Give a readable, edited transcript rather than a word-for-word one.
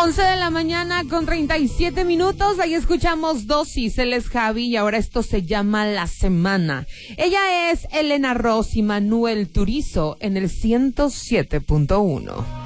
11 de la mañana con 37 minutos. Ahí escuchamos Dosis. Él es Javi y ahora esto se llama La Semana. Ella es Elena Ross y Manuel Turizo en el 107.1.